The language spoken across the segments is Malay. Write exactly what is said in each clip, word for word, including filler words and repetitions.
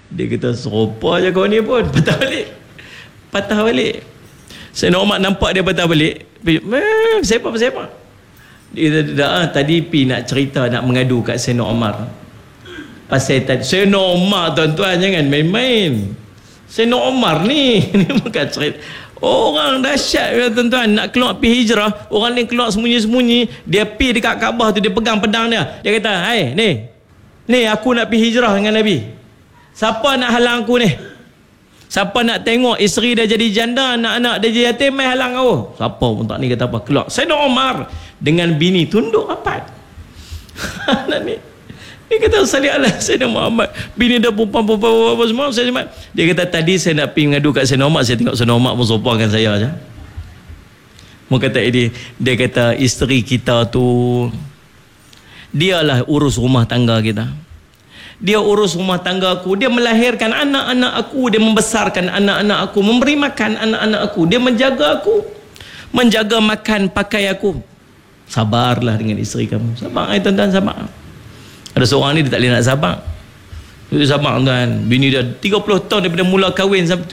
Dia kata serupa je kau ni pun. Patah balik. Patah balik. Sayyidina Umar nampak dia patah balik. Eh, siapa siapa? Dia kata dah, tadi pi nak cerita, nak mengadu kat Sayyidina Umar. Pasal tadi Sayyidina Umar, tuan-tuan, jangan main-main. Sayyidina Umar ni ni bukan cerita. Orang dahsyat ya, tuan-tuan, nak keluar pergi hijrah, orang ni keluar sembunyi-sembunyi, dia pi dekat Kaabah tu, dia pegang pedang dia. Dia kata, "Hai, ni. Ni aku nak pergi hijrah dengan Nabi. Siapa nak halang aku ni? Siapa nak tengok isteri dia jadi janda, anak-anak dia jadi yatim, mai halang aku." Siapa pun tak ni kata apa. Keluar Sayyidina Umar dengan bini tunduk rapat. Nak ni. Dia kata, "Salih Allah Sayyidina Muhammad." Bini dia perempuan-perempuan apa semua. Saya cuma, dia kata, "Tadi saya nak pergi mengadu kat Sayyidina Umar, saya tengok Sayyidina Umar pun sopakan saya aja." Mu kata ini, dia kata isteri kita tu dialah urus rumah tangga kita. Dia urus rumah tangga aku, dia melahirkan anak-anak aku, dia membesarkan anak-anak aku, memberi makan anak-anak aku, dia menjaga aku, menjaga makan pakai aku. Sabarlah dengan isteri kamu. Sabar, ai tuan-tuan, sabar. Ada seorang ni dia tak boleh nak sabar. Dia sabar tuan. Bini dia tiga puluh tahun daripada mula kahwin sampai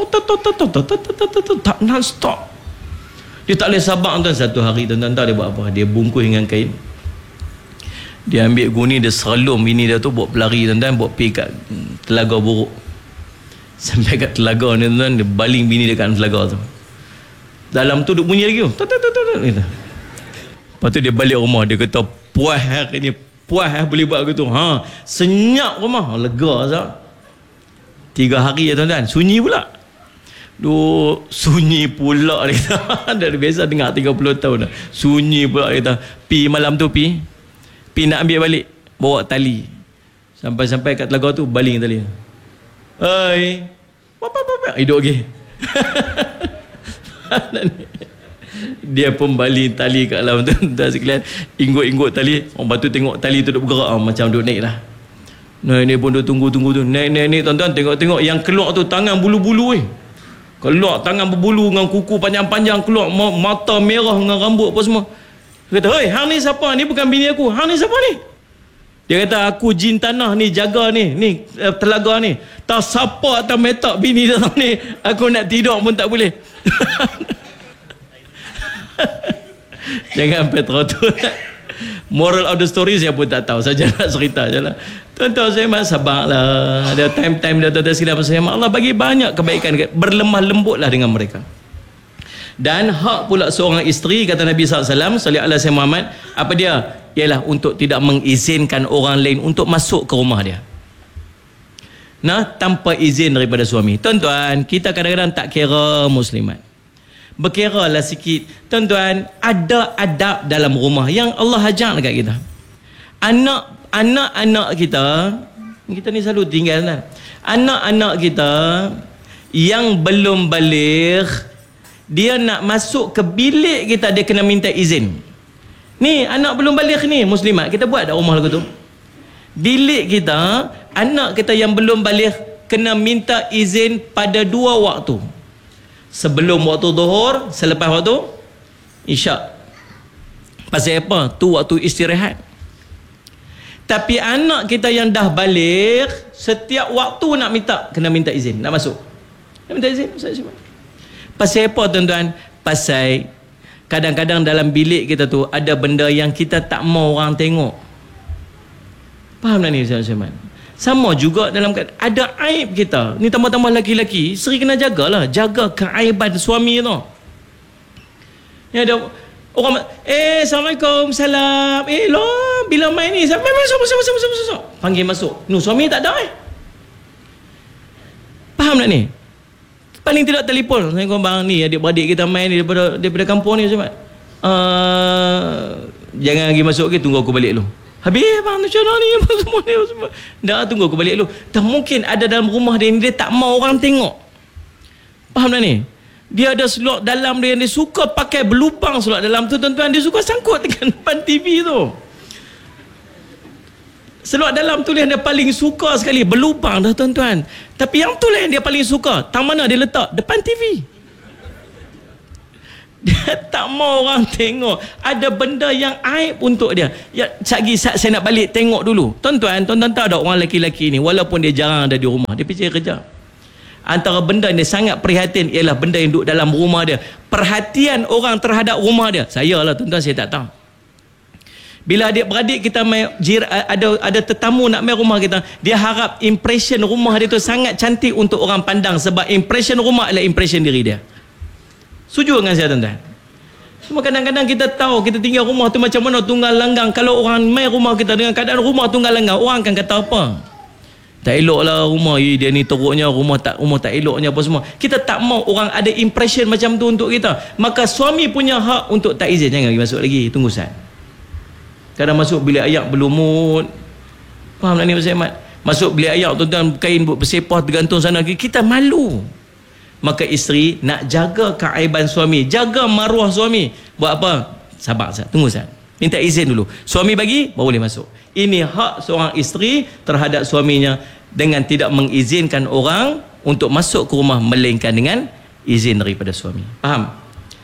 tak non stop. Dia tak boleh sabar tuan. Satu hari tuan-tuan tahu dia buat apa? Dia bungkus dengan kain. Dia ambil guni, dia seralum bini dia tu, buat pelari tuan-tuan, buat pergi kat Telaga Buruk. Sampai kat telaga ni tuan-tuan, dia baling bini dia kat telaga tu. Dalam tu duk bunyi lagi tu. Lepas tu dia balik rumah, dia kata, "Puas hari ni, puas eh, boleh buat gitu." Ha, senyap rumah, lega sah. Tiga hari ya tuan-tuan, sunyi pula. Duh, sunyi pula dia kata. Dah biasa dengar tiga puluh tahun dah. Sunyi pula dia kata. Pi malam tu pi. Pi nak ambil balik, bawa tali. Sampai-sampai kat telaga tu, baling tali. Hai. Apa apa hidup lagi. Dia pun baling tali kat dalam tu. Dah sekalian inggut-inggut tali. Orang batu tengok tali tu duk bergerak, oh, macam duk naik lah. Nah, ini pun duk tunggu-tunggu tu. Naik-naik tuan-tuan, tengok-tengok yang keluar tu tangan bulu-bulu eh. Keluar tangan berbulu dengan kuku panjang-panjang, keluar mata merah dengan rambut apa semua. Dia kata, "Hei, hang ni siapa? Ni bukan bini aku. Hang ni siapa ni?" Dia kata, "Aku jin tanah ni, jaga ni, ni uh, telaga ni. Tak siapa atas metak bini datang ni. Aku nak tidur pun tak boleh." Jangan petro tu. Moral of the story saya pun tak tahu. Saja nak cerita je lah. Tuan-tuan saya mak sabarlah. Ada time-time dia tuan-tuan silap saya. Allah bagi banyak kebaikan. Berlemah lembutlah dengan mereka. Dan hak pula seorang isteri, kata Nabi sallallahu alaihi wasallam, sallallahu alaihi wasallam Muhammad, apa dia? Ialah untuk tidak mengizinkan orang lain untuk masuk ke rumah dia. Nah, tanpa izin daripada suami. Tuan-tuan, kita kadang-kadang tak kira muslimat. Berkiralah sikit. Tuan-tuan, ada adab dalam rumah yang Allah ajar dekat kita. Anak anak-anak kita, kita ni selalu tinggal kan. Anak-anak kita yang belum baligh, dia nak masuk ke bilik kita, dia kena minta izin. Ni anak belum baligh ni, muslimat, kita buat dah rumah lagu tu. Bilik kita, anak kita yang belum baligh kena minta izin pada dua waktu. Sebelum waktu zuhur, selepas waktu isyak. Pasal apa? Tu waktu istirahat. Tapi anak kita yang dah baligh, setiap waktu nak minta, kena minta izin nak masuk. Nak minta izin masuk. Pasal apa tuan-tuan? Pasal kadang-kadang dalam bilik kita tu ada benda yang kita tak mau orang tengok. Faham tak ni Ustaz? Sama juga dalam ada aib kita. Ni tambah-tambah laki-laki, isteri kena jagalah, jaga keaiban suami tu. Ni ada orang, eh Assalamualaikum, salam. Eh lah, bila main ni, masuk, masuk, masuk, masuk, masuk. Panggil masuk. Nu suami tak ada eh. Faham tak ni? Paling tidak telefon. Saya kata, bang ni adik-beradik kita main ni daripada daripada kampung ni Ustaz. Uh, jangan lagi masuk ke, tunggu aku balik dulu. Habis bang macam mana ni semua ni semua. Dah tunggu aku balik dulu. Tak mungkin ada dalam rumah dia ni dia tak mau orang tengok. Faham tak ni? Dia ada slot dalam dia yang dia suka pakai berlubang slot dalam tu tuan-tuan, dia suka sangkut dengan depan T V tu. Slot dalam tu yang dia paling suka sekali, berlubang dah tuan-tuan. Tapi yang tu lah yang dia paling suka. Tang mana dia letak? Depan T V. Dia tak mau orang tengok. Ada benda yang aib untuk dia. Ya, sagi saya nak balik tengok dulu. Tuan-tuan, tuan-tuan tahu ada orang lelaki-lelaki ni, walaupun dia jarang ada di rumah, dia pergi kerja. Antara benda yang dia sangat prihatin ialah benda yang duduk dalam rumah dia. Perhatian orang terhadap rumah dia. Saya lah tuan-tuan, saya tak tahu. Bila adik-beradik kita main, ada ada tetamu nak main rumah kita, dia harap impression rumah dia tu sangat cantik untuk orang pandang, sebab impression rumah adalah impression diri dia. Setuju dengan saya tuan-tuan? Cuma kadang-kadang kita tahu kita tinggal rumah tu macam mana, tunggal langgang. Kalau orang main rumah kita dengan keadaan rumah tunggal langgang, orang akan kata apa? Tak elok lah rumah, eh, dia ni teruknya, rumah tak rumah tak eloknya apa semua. Kita tak mau orang ada impression macam tu untuk kita. Maka suami punya hak untuk tak izin. Jangan pergi masuk lagi, tunggu Ustaz. Kadang masuk bilik ayak berlumut. Faham tak ni Ustaz Ahmad? Masuk bilik ayak tuan-tuan, kain bersepah tergantung sana, kita malu. Maka isteri nak jaga keaiban suami, jaga maruah suami. Buat apa? Sabar Ustaz, tunggu Ustaz, minta izin dulu. Suami bagi, baru boleh masuk. Ini hak seorang isteri terhadap suaminya, dengan tidak mengizinkan orang untuk masuk ke rumah melainkan dengan izin daripada suami. Faham?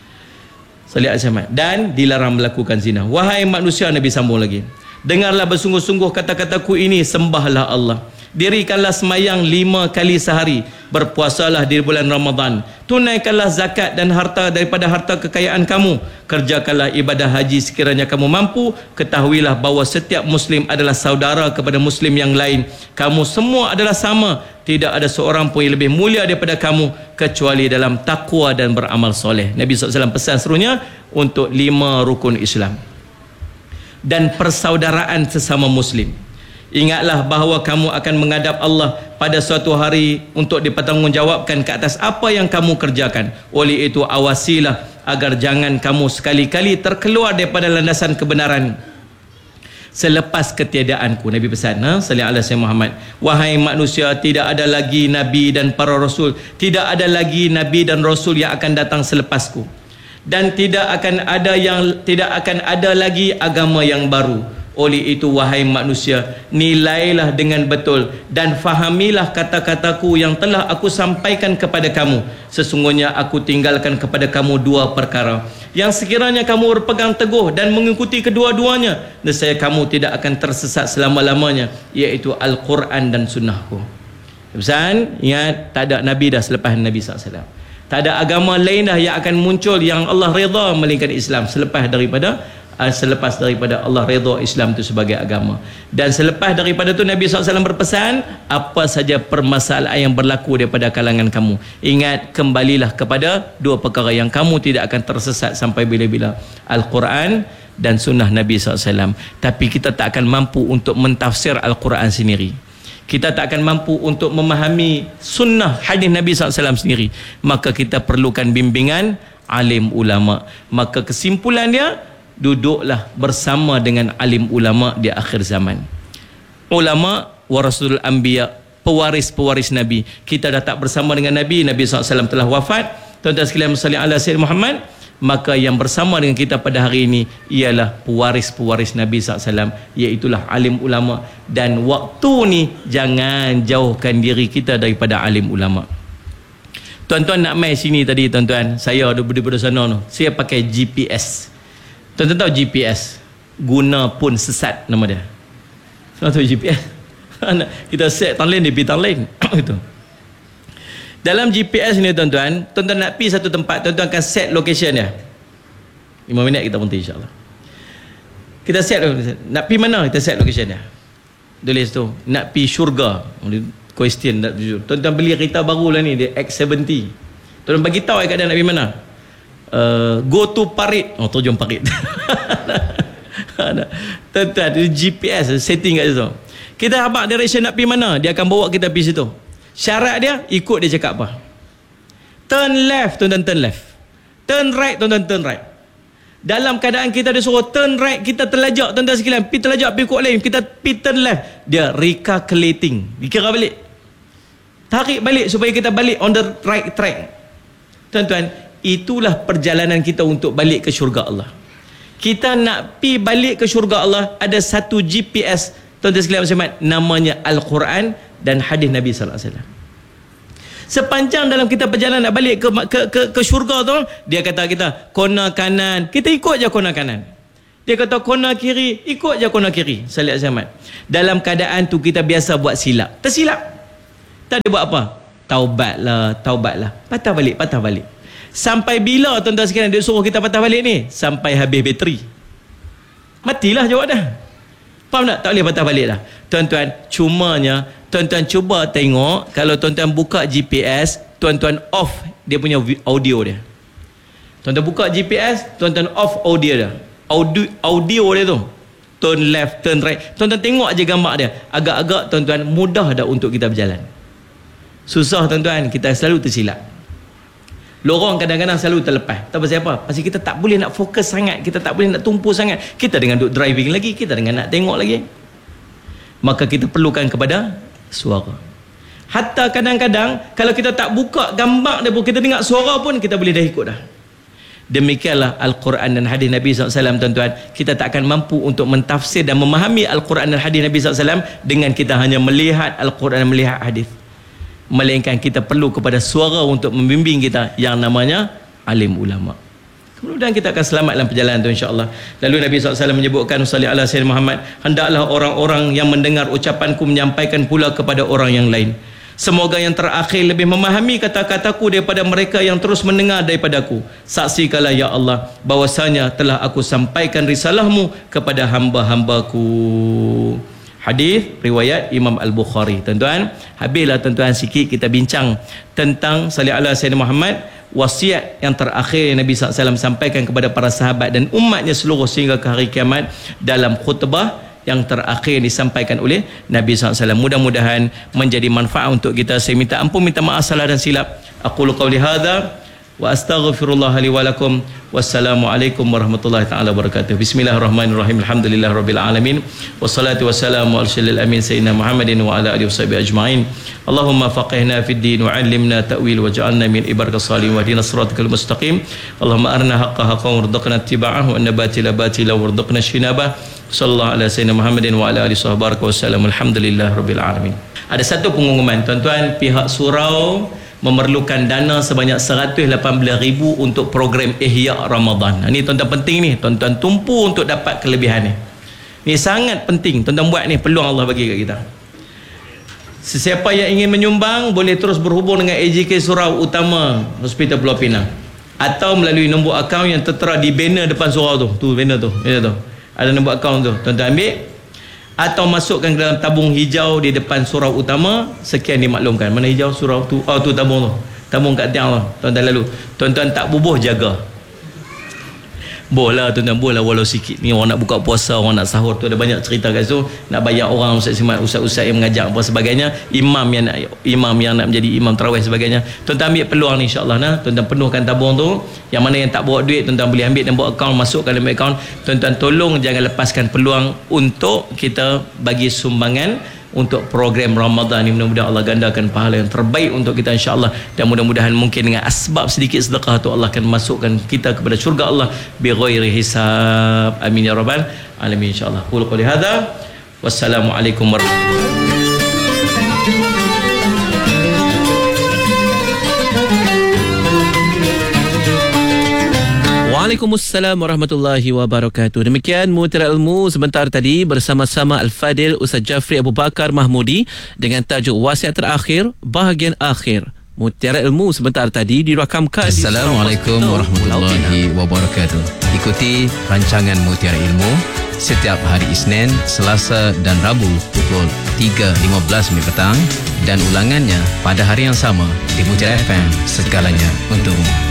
Salih Al-Samad. Dan dilarang melakukan zina. Wahai manusia, Nabi sambung lagi, dengarlah bersungguh-sungguh kata-kataku ini, sembahlah Allah, dirikanlah semayang lima kali sehari, berpuasalah di bulan Ramadan, tunaikanlah zakat dan harta daripada harta kekayaan kamu, kerjakanlah ibadah haji sekiranya kamu mampu. Ketahuilah bahawa setiap muslim adalah saudara kepada muslim yang lain. Kamu semua adalah sama, tidak ada seorang pun yang lebih mulia daripada kamu kecuali dalam takwa dan beramal soleh. Nabi sallallahu alaihi wasallam pesan serunya untuk lima rukun Islam dan persaudaraan sesama muslim. Ingatlah bahawa kamu akan menghadap Allah pada suatu hari untuk dipertanggungjawabkan ke atas apa yang kamu kerjakan. Oleh itu awasilah agar jangan kamu sekali-kali terkeluar daripada landasan kebenaran selepas ketiadaanku. Nabi pesan, ha? Sallallahu alaihi Muhammad. Wahai manusia, tidak ada lagi nabi dan para rasul, tidak ada lagi nabi dan rasul yang akan datang selepasku, dan tidak akan ada yang tidak akan ada lagi agama yang baru. Oleh itu wahai manusia, nilailah dengan betul dan fahamilah kata-kataku yang telah aku sampaikan kepada kamu. Sesungguhnya aku tinggalkan kepada kamu dua perkara yang sekiranya kamu berpegang teguh dan mengikuti kedua-duanya, nescaya kamu tidak akan tersesat selama-lamanya, iaitu Al-Quran dan sunnahku. Pesan, ingat, tak ada Nabi dah selepas Nabi sallallahu alaihi wasallam. Tak ada agama lain dah yang akan muncul yang Allah redha melainkan Islam selepas daripada selepas daripada Allah redha Islam itu sebagai agama. Dan selepas daripada itu Nabi sallallahu alaihi wasallam berpesan, apa saja permasalahan yang berlaku daripada kalangan kamu, ingat, kembalilah kepada dua perkara yang kamu tidak akan tersesat sampai bila-bila, Al-Quran dan sunnah Nabi sallallahu alaihi wasallam. Tapi kita tak akan mampu untuk mentafsir Al-Quran sendiri, kita tak akan mampu untuk memahami sunnah hadis Nabi sallallahu alaihi wasallam sendiri, maka kita perlukan bimbingan alim ulama. Maka kesimpulan dia, duduklah bersama dengan alim ulama di akhir zaman. Ulama warasul anbiya, pewaris-pewaris Nabi. Kita dah tak bersama dengan Nabi, Nabi sallallahu alaihi wasallam telah wafat. Tuan-tuan sekalian, salli ala Sayyidina Muhammad. Maka yang bersama dengan kita pada hari ini ialah pewaris-pewaris Nabi sallallahu alaihi wasallam, iaitulah alim ulama. Dan waktu ni jangan jauhkan diri kita daripada alim ulama. Tuan-tuan nak mai sini tadi, tuan-tuan, saya ada berdiri pada sana tu, saya pakai G P S. Tuan-tuan tahu G P S, guna pun sesat nama dia. Tuan tahu G P S? Kita set tang lain, dia pergi tang lain. Gitu. Dalam G P S ni tuan-tuan, tuan-tuan nak pergi satu tempat, tuan-tuan akan set location dia. lima minit kita berhenti insya-Allah. Kita set, nak pergi mana kita set location dia. Tulis tu, nak pergi syurga. Question nak tuju. Tuan-tuan beli kereta baru lah ni, dia X tujuh puluh. Tuan-tuan bagi tahu kat dia nak pergi mana. Uh, go to Parit. Oh, terjun Parit. Tuan-tuan, G P S setting kat situ. Kita habaq direction nak pergi mana, dia akan bawa kita pergi situ. Syarat dia, ikut dia cakap apa. Turn left, tuan-tuan, turn left. Turn right, tuan-tuan, turn right. Dalam keadaan kita dia suruh turn right, kita terlajak, tuan-tuan sekalian, pergi terlajak, pergi ikut lane, kita pergi turn left, dia recalculating, dikira balik, tarik balik supaya kita balik on the right track. Tuan-tuan, itulah perjalanan kita untuk balik ke syurga Allah. Kita nak pi balik ke syurga Allah, ada satu G P S, tuan-tuan sekalian, namanya Al-Quran dan hadis Nabi sallallahu alaihi wasallam. Sepanjang dalam kita perjalanan nak balik ke ke ke, ke syurga tu, dia kata kita kona kanan, kita ikut je kona kanan. Dia kata kona kiri, ikut je kona kiri. Salih Ahmad. Dalam keadaan tu kita biasa buat silap. Tersilap. Tak ada buat apa? Taubatlah, taubatlah. Patah balik, patah balik. Sampai bila tuan-tuan sekalian dia suruh kita patah balik ni? Sampai habis bateri. Matilah jawab dah. Faham tak? Tak boleh patah balik dah. Tuan-tuan, cumanya tuan-tuan cuba tengok, kalau tuan-tuan buka G P S, tuan-tuan off dia punya audio dia. Tuan-tuan buka G P S, tuan-tuan off audio dia. Audio, audio dia tu. Turn left, turn right. Tuan-tuan tengok aja gambar dia. Agak-agak tuan-tuan mudah dah untuk kita berjalan. Susah tuan-tuan, kita selalu tersilap. Lorong kadang-kadang selalu terlepas. Tak pasal apa? Pasal kita tak boleh nak fokus sangat, kita tak boleh nak tumpu sangat. Kita dengan duk driving lagi, kita dengan nak tengok lagi. Maka kita perlukan kepada suara. Hatta kadang-kadang kalau kita tak buka gambar dia pun, kita dengar suara pun kita boleh dah ikut dah. Demikianlah Al-Quran dan hadis Nabi sallallahu alaihi wasallam tuan-tuan. Kita tak akan mampu untuk mentafsir dan memahami Al-Quran dan hadis Nabi sallallahu alaihi wasallam dengan kita hanya melihat Al-Quran dan melihat hadis. Melainkan kita perlu kepada suara untuk membimbing kita yang namanya alim ulama. Kemudian kita akan selamat dalam perjalanan itu insya-Allah. Lalu Nabi sallallahu alaihi wasallam menyebutkan salli ala sayyidina Muhammad, hendaklah orang-orang yang mendengar ucapanku menyampaikan pula kepada orang yang lain. Semoga yang terakhir lebih memahami kata-kataku daripada mereka yang terus mendengar daripadaku. Saksikanlah ya Allah bahwasanya telah aku sampaikan risalahmu kepada hamba-hambaku. Hadis riwayat Imam Al-Bukhari. Tuan-tuan, habislah tuan-tuan sikit kita bincang tentang salli ala sayyidina Muhammad, wasiat yang terakhir yang Nabi sallallahu alaihi wasallam sampaikan kepada para sahabat dan umatnya seluruh sehingga ke hari kiamat dalam khutbah yang terakhir yang disampaikan oleh Nabi sallallahu alaihi wasallam. Mudah-mudahan menjadi manfaat untuk kita. Saya minta ampun, minta maaf salah dan silap. Aqulu qawli hadza wa astaghfirullah li wa lakum. Wassalamualaikum warahmatullahi taala wabarakatuh. Bismillahirrahmanirrahim. Alhamdulillahirabbil alamin. Wassalatu wassalamu ala sayyidil amin sayyidina Muhammadin wa ala alihi washabihi ajmain. Allahumma faqihna fid din wa 'allimna ta'wil waj'alna min ibadikas salihin wahdina siratal mustaqim. Allahumma arina haqqan haqqan warzuqna ittiba'ahu wa anna batila batila warzuqna ijtinabah. Sallallahu ala sayyidina Muhammadin wa ala alihi washabihi wasallam. Alhamdulillahirabbil alamin. Ada satu pengumuman tuan-tuan, pihak surau memerlukan dana sebanyak seratus lapan belas ribu untuk program Ihya Ramadan. Ini tuan-tuan penting ni, tuan-tuan tumpu untuk dapat kelebihan ni. Ni sangat penting, tuan-tuan buat ni, peluang Allah bagi kat kita. Sesiapa yang ingin menyumbang boleh terus berhubung dengan A J K Surau Utama Hospital Pulau Pinang atau melalui nombor akaun yang tertera di banner depan surau tu. Tu banner tu, banner tu. Ada nombor akaun tu, tuan-tuan ambil atau masukkan ke dalam tabung hijau di depan surau utama. Sekian dimaklumkan. Mana hijau surau tu? Oh tu tabung tu. Tabung kat tiang tu. Tuan-tuan lalu. Tuan-tuan tak bubuh jaga. Boleh lah tuan-tuan, boleh lah walau sikit. Ni orang nak buka puasa, orang nak sahur tu ada banyak cerita kat situ. Nak bayar orang ustaz-ustaz yang mengajar apa sebagainya. Imam yang nak imam yang nak menjadi imam tarawih sebagainya. Tuan-tuan ambil peluang ni insya-Allah nah. Tuan-tuan penuhkan tabung tu. Yang mana yang tak bawa duit, tuan-tuan boleh ambil dan bawa akaun, masukkan dalam akaun. Tuan-tuan tolong jangan lepaskan peluang untuk kita bagi sumbangan untuk program Ramadan ni. Mudah-mudahan Allah gandakan pahala yang terbaik untuk kita insya-Allah, dan mudah-mudahan mungkin dengan asbab sedikit sedekah tu Allah akan masukkan kita kepada syurga Allah bi ghairi hisab. Amin ya rabbal alamin insya-Allah. Qul qouli hadza. Wassalamualaikum warahmatullahi wabarakatuh. Waalaikumsalam warahmatullahi wabarakatuh. Demikian Mutiara Ilmu sebentar tadi bersama-sama Al-Fadil Ustaz Jafri Abu Bakar Mahmudi dengan tajuk wasiat terakhir bahagian akhir. Mutiara Ilmu sebentar tadi dirakamkan. Assalamualaikum warahmatullahi wabarakatuh. Ikuti rancangan Mutiara Ilmu setiap hari Isnin, Selasa dan Rabu pukul tiga lima belas minit petang dan ulangannya pada hari yang sama di Mutiara F M, segalanya untukmu.